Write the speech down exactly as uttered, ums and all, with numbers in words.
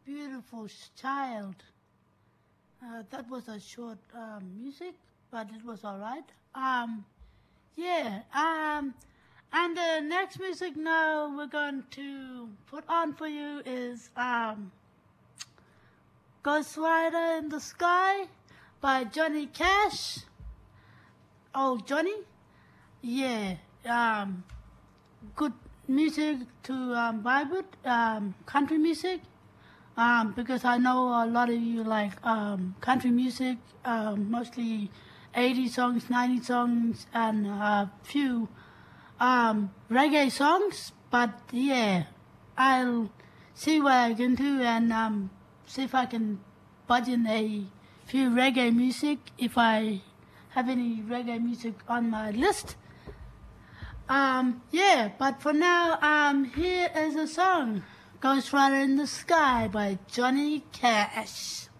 beautiful child. Uh, that was a short um, music, but it was all right. Um, yeah. Um, and the next music now we're going to put on for you is um, Ghost Rider in the Sky by Johnny Cash. Oh, Johnny? Yeah. Um, good music to um, vibe with, um, country music. Um, because I know a lot of you like um, country music, um, mostly eighties songs, nineties songs, and a few um, reggae songs. But yeah, I'll see what I can do and um, see if I can budge in a few reggae music if I have any reggae music on my list. Um, yeah, but for now, um, here is a song. Ghost Rider in the Sky by Johnny Cash.